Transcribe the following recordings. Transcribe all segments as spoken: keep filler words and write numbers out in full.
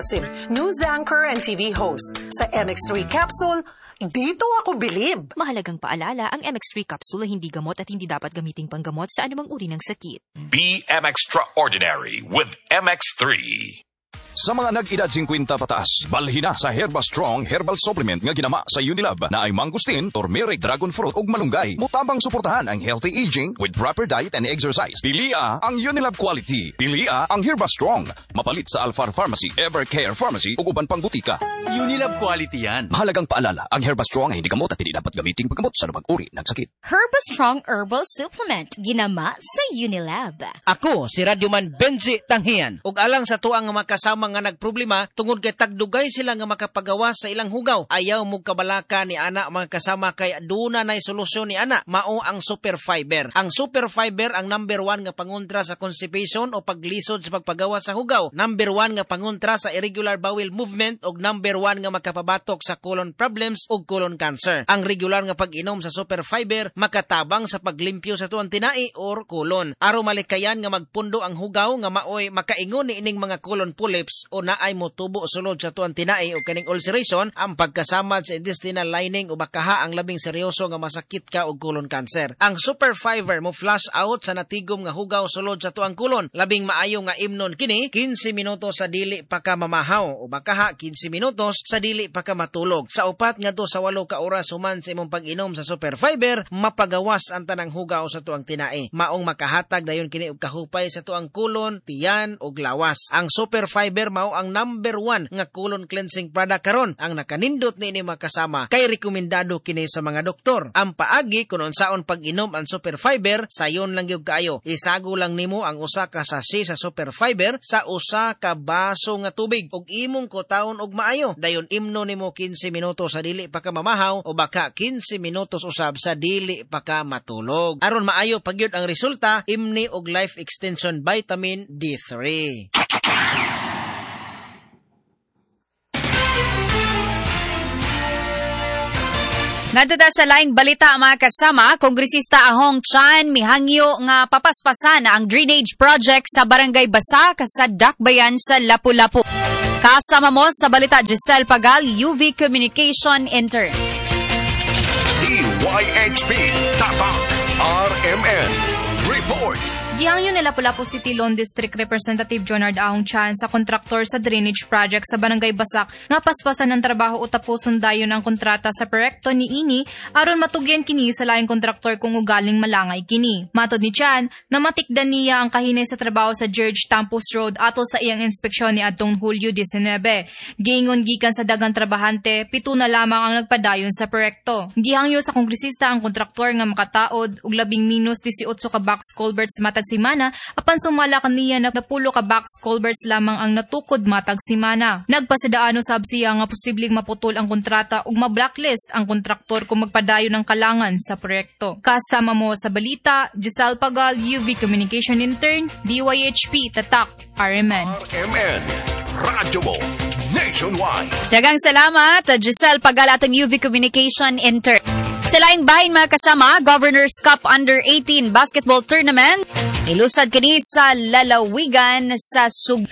News anchor and T V host. Sa M X three Capsule, dito ako bilib. Mahalagang paalala, ang M X three Capsule ay hindi gamot at hindi dapat gamiting panggamot sa anumang uri ng sakit. Be M Extraordinary with M X three. Sa mga nag-edad fifty pataas, balhin na sa Herba Strong Herbal Supplement nga ginama sa Unilab na ay mangustin, turmeric, dragon fruit ug malunggay. Mutabang suportahan ang healthy aging with proper diet and exercise. Pilia ang Unilab quality. Pilia ang Herba Strong. Mapalit sa Alfar Pharmacy, Evercare Pharmacy ug uban pang butika. Unilab quality yan. Mahalagang paalala, ang Herba Strong ay hindi gamot at hindi dapat gamiting paggamot sa anumang uri ng sakit. Herba Strong Herbal Supplement ginama sa Unilab. Ako si Radyoman Benji Tanghian ug alang sa tuang nga makasama mga nagproblema tungod kay tagdugay sila nga makapagawa sa ilang hugaw. Ayaw mo kabalaka ni ana mga kasama kay duna nay solusyon ni ana mao ang Super Fiber. Ang Super Fiber ang number one nga pangontra sa constipation o paglisod sa pagpagawa sa hugaw. Number one nga pangontra sa irregular bowel movement ug number one nga makapabatok sa colon problems ug colon cancer. Ang regular nga pag-inom sa Super Fiber makatabang sa paglimpyo sa tuwang tinai or colon. Aron malikayan nga magpundo ang hugaw nga maoy makaingon ni ining mga colon polyps o naay motubo sulod sa tuang tinai o kaning ulceration, ang pagkasamad sa intestinal lining o bakaha ang labing seryoso nga masakit ka og colon cancer. Ang Super Fiber mo flush out sa natigom nga hugaw sulod sa tuang colon. Labing maayo nga imnon kini fifteen minutos sa dili pa ka mamahaw o bakaha fifteen minutos sa dili pa ka matulog. Sa upat ngadto sa walo ka oras human sa imong pag-inom sa Super Fiber, mapagawas ang tanang hugaw sa tuang tinai. Maong makahatag dayon kini og kahupay sa tuang colon, tiyan ug lawas. Ang Super Fiber mao ang number one nga colon cleansing product karon. Ang nakanindot ni ini makasama kay rekomendado kini sa mga doktor. Ang paagi kung unsaon pag-inom ang Super Fiber, sayon lang gyud kaayo. Isago lang nimo ang usa ka sachet sa Super Fiber sa usa ka baso nga tubig ug imong kutaon og maayo. Dayon imno nimo fifteen minutos sa dili pa ka mamahaw o baka fifteen minutos usab sa dili pa ka matulog. Aron maayo pagyud ang resulta, imni og Life Extension Vitamin D three. Ngadto sa laing balita mga kasama, Kongresista Ahong Chan mihangyo nga papaspasan ang drainage project sa Barangay Basa sa Dakbayan sa Lapu-Lapu. Kasama mo sa balita Giselle Pagal, U V Communication Intern. D Y H P Tapak R M N Report. Gihangyo ni Lapu-Lapu City Loan District Representative Jonard Ahong Chan sa kontraktor sa drainage project sa Barangay Basak nga paspasan ng trabaho o tapuson dayon ang kontrata sa proyekto ni ini aron matugyan kini sa laing kontraktor kung ugaling malangay kini. Matod ni Chan, namatikdan niya ang kahinay sa trabaho sa George Tampus Road atol sa iyang inspeksyon ni adtong Hulyo nineteen. Giingon gikan sa dagang trabahante, pito na lamang ang nagpadayon sa proyekto. Gihangyo sa kongresista ang kontraktor nga makataod og labing minus eighteen ka box culverts matag simana apan sumala kaniya na napulo ka box culverts lamang ang natukod matag simana. Nagpasadaano sab siya nga posibleng maputol ang kontrata ug ma-blacklist ang kontraktor kung magpadayon ng kalangan sa proyekto. Kasama mo sa balita, Giselle Pagal, U V Communication Intern, D Y H P Tatak R M N. R M N Radyo mo nationwide. Dagang salamat, Giselle Pagal atong U V Communication Intern. Sa laing bahin mga kasama, Governor's Cup Under eighteen Basketball Tournament, ilusad kini sa lalawigan sa Sug.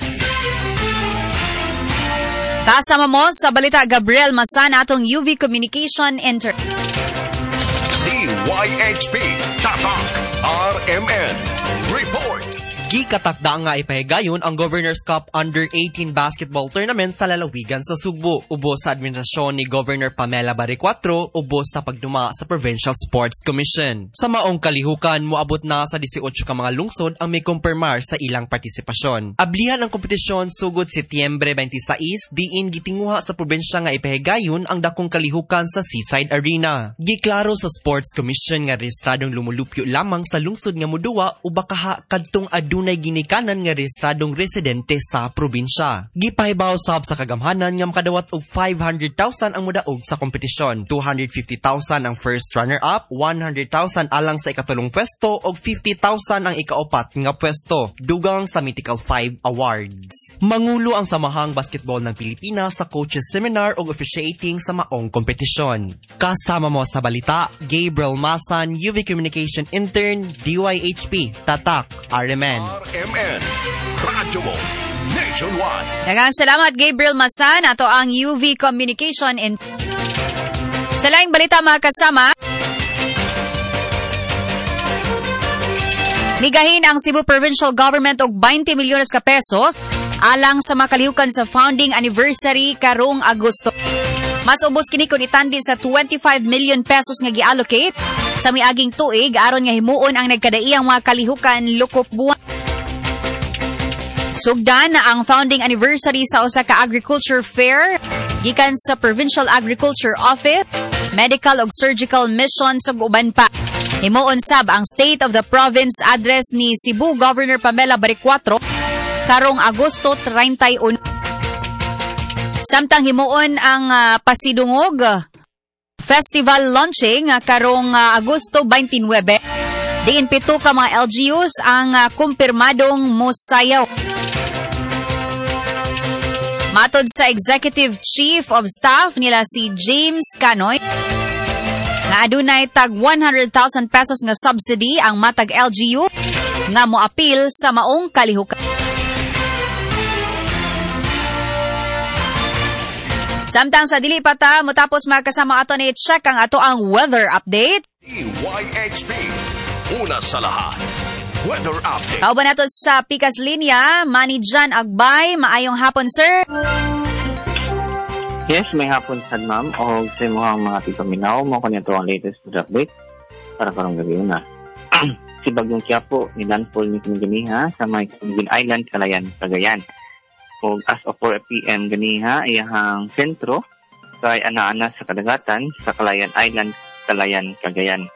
Kasama mo sa balita Gabriel Masana atong U V Communication Intern. D Y H P Tatak R M N Report. Gikatakda nga ipahigayon ang Governor's Cup Under eighteen Basketball Tournament sa lalawigan sa Sugbo. Ubos sa administrasyon ni Governor Pamela Baricuatro, ubos sa pagduma sa Provincial Sports Commission. Sa maong kalihukan, moabot na sa eighteen ka mga lungsod ang may kumpirmar sa ilang partisipasyon. Ablihan ang kompetisyon sugod Setyembre twenty-sais, diin gitinguha sa probinsya nga ipahigayon ang dakong kalihukan sa Seaside Arena. Giklaro sa Sports Commission nga rehistradong lumulupyo lamang sa lungsod nga moduwa o bakaha kadtong adu dunay ginikanan nga rehistradong residente sa probinsya. Gipahibaw sab sa kagamhanan nga makadawat og five hundred thousand ang modaog sa kompetisyon. two hundred fifty thousand ang first runner-up, one hundred thousand alang sa ikatulong pwesto ug fifty thousand ang ikaapat nga pwesto, dugang sa Mythical five Awards. Mangulo ang Samahang Basketball ng Pilipinas sa coaches seminar ug officiating sa maong kompetisyon. Kasama mo sa balita, Gabriel Masan, U V Communication Intern, D Y H P Tatak R M N. R M N Radyo mo Nationwide. Daghang salamat Gabriel Masan, ato ang U V Communication in sa laing balita mga kasama. Migahin ang Cebu Provincial Government og twenty milyones ka pesos alang sa makalihukan sa founding anniversary karong Agosto. Mas ubos kini kun itandi sa twenty-five million pesos nga gi-allocate sa miaging tuig aron nga himuon ang nagkadaiyang mga kalihukan lukop buwan. Sugdan na ang founding anniversary sa usa ka agriculture fair gikan sa Provincial Agriculture Office, medical ug surgical mission ug uban pa. Himuon sab ang State of the Province address ni Cebu Governor Pamela Baricuatro karong Agosto thirty-one. Samtang himuon ang uh, pasidungog festival launching uh, karong uh, Agosto twenty-nine. Diin pito ka mga L G Us ang uh, kumpirmadong mosayaw. Matod sa Executive Chief of Staff nila si James Canoy, nga adunay tag one hundred thousand pesos nga subsidy ang matag L G U nga moapil sa maong kalihukan. Samtang sa dili pa ta motapos makasama ato ni check ang ato ang weather update. D Y H P, una sa lahat. Weather update. Kauban nato sa Pikas Linya, Manny Jan Agbay. Maayong hapon, sir. Yes, may hapon sad ma'am. O sa mga mga tipaminaw mo kanina to ang latest weather update para karong gabi una. Si Bagyong Quiapo, nilandfall ni Ganiha sa may Camiguin Island, Calayan, Cagayan. O as of four p.m. ganiha, iyahang sentro kay ana-ana sa kadagatan sa Calayan Island, Calayan, Cagayan.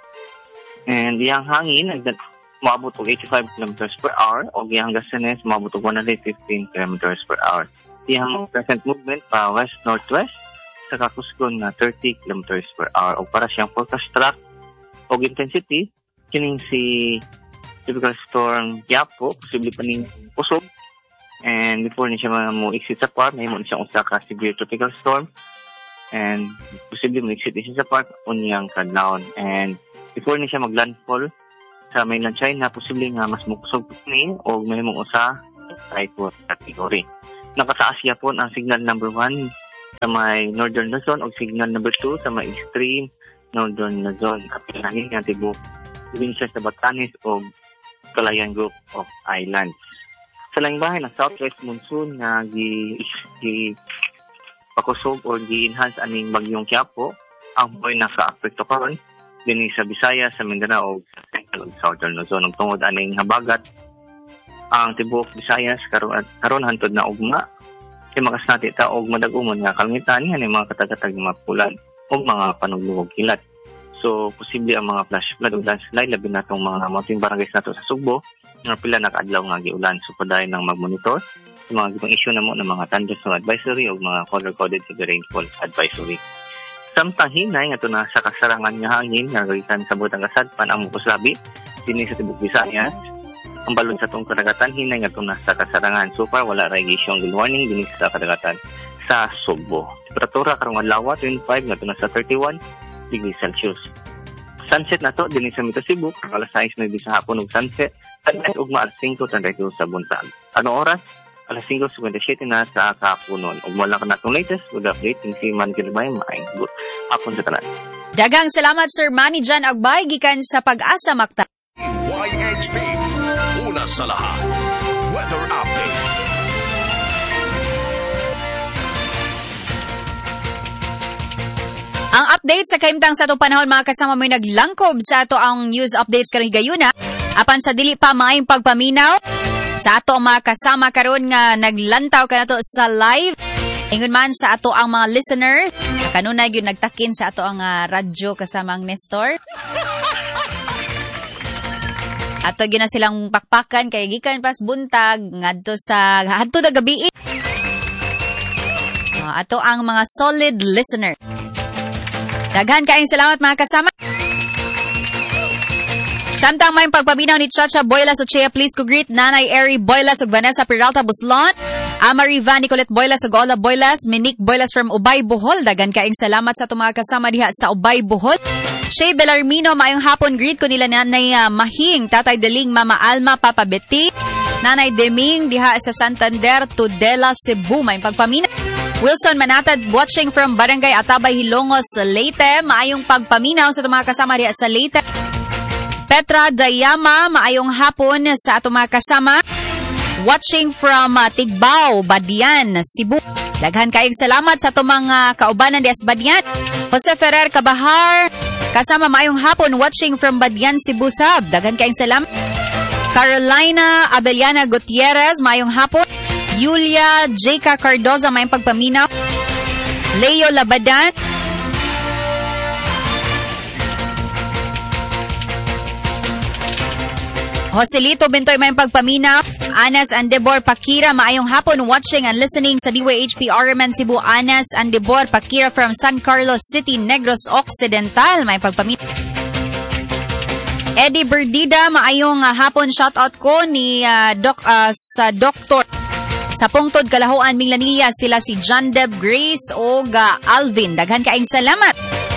And iyang hangin nagdat maabot og eighty-five kilometers per hour o iyang gasanes maabot og one hundred fifteen kilometers per hour. Iyang present movement pa west northwest sa kakuskon na thirty kilometers per hour o para siyang forecast track og intensity kining si typical storm Quiapo, posible pa ning usog. And before ni siya mo exit sa park, may mo ni siyang usa ka severe tropical storm. And posible mo exit ni siya sa park, unyang kadlawon. And before ni siya maglandfall sa mainland China, posible nga mas mukusog ni o may mong usa typhoon category. Nakataas siya po ang signal number one sa may northern Luzon o signal number two sa may extreme northern Luzon. Kapilangin nga tibok probinsya sa Batanes o Calayan Group of Islands. Sa lang bahay na southwest monsoon nga gi, gi pakusog o gi-enhance aning Bagyong Quiapo, ang boy naka-apekto karon dinhi sa Visayas, sa Mindanao o sa central ug southern Luzon. Ug tungod aning habagat ang tibuok Visayas karon karon hantod na ugma kay makasnati ta og madag-umon nga kalangitan nga mga katagatag mga pulan o mga panugluhog kilat. So posible ang mga flash flood ug landslide labi natong mga mountain barangays nato sa Sugbo nga pila na kaadlaw nga giulan. So padayon nang mag-monitor sa mga gibang issue namo ng mga thunderstorm advisory o mga color-coded heavy rainfall advisory. Samtang hinay nga na sa kasarangan nga hangin nga gikan sa butang kasadpan ang mukuslabi dinhi sa tibuok Visayas. Ang balon sa tong kadagatan hinay nga na sa kasarangan. So far wala radiation good warning dinhi sa kadagatan sa Sugbo. Temperatura karong adlaw twenty-five nga na sa thirty-one degrees Celsius. Sunset na to dinhi sa Metro Cebu alas sais na sa hapon ug sunset at ugma alas five thirty-two sa buntag. Ano oras? alas five fifty-seven na sa kahaponon. Ug wala ka natong latest with update ning si Man Gilbay maayong good hapon sa tanan. Daghang salamat Sir Manny Jan Agbay gikan sa Pag-asa Mactan. Y H P, una sa lahat. Weather update. Ang update sa kaimtang sa itong panahon mga kasama mo'y naglangkob sa ato ang news updates karon higayuna. Apan sa dili pa maayong pagpaminaw sa ato ang mga kasama karon nga naglantaw kanato sa live. Ingon man sa ato ang mga listeners, kanunay gyud nagtakin sa ato ang uh, radyo kasama ang Nestor. Ato gyud na silang pakpakan kay gikan pas buntag ngadto sa adto na gabi. Uh, ato ang mga solid listener. Daghan kaayong salamat mga kasama. Samtang may pagpaminaw ni Chacha Boylas o Chea Please ko greet Nanay Eri Boylas o Vanessa Peralta Buslon, Amari Van Nicolette Boylas o Ola Boylas, Minique Boylas from Ubay Bohol. Daghan kaayong salamat sa itong mga kasama diha sa Ubay Bohol. Shay Belarmino, maayong hapon greet ko nila Nanay uh, Mahing, Tatay Deling, Mama Alma, Papa Betty, Nanay Deming diha sa Santander, Tudela, Cebu, may pagpamina. Wilson Manatad watching from Barangay Atabay, Hilongos, Leyte. Maayong pagpaminaw sa mga kasama diha sa Leyte. Petra Dayama, maayong hapon sa atong mga kasama. Watching from uh, Tigbao, Badian, Cebu. Daghan kaayong salamat sa atong mga kaubanan diha sa Badian. Jose Ferrer Cabahar, kasama maayong hapon watching from Badian, Cebu Sab. Daghan kaayong salamat. Carolina Abeliana Gutierrez, maayong hapon. Yulia J K Cardoza, maayong pagpaminaw. Leo Labadan. Joselito Bintoy, maayong pagpaminaw. Anas Andebor Pakira, maayong hapon watching and listening sa D Y H P R M N Cebu. Anas Andebor Pakira from San Carlos City, Negros Occidental, maayong pagpaminaw. Eddie Berdida, maayong uh, hapon shoutout ko ni uh, doc, uh, sa Doktor sa Pungtod, Kalahuan, Minglania, sila si John Deb Grace o uh, Alvin. Daghan kaayong salamat.